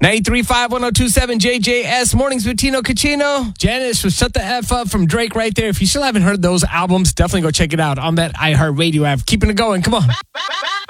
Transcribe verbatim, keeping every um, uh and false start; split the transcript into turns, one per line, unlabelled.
ninety-three point five, ten twenty-seven J J S. Mornings with Tino Cucino. Janice was Shut the F Up from Drake right there. If you still haven't heard those albums, definitely go check it out on that iHeartRadio app. Keeping it going. Come on.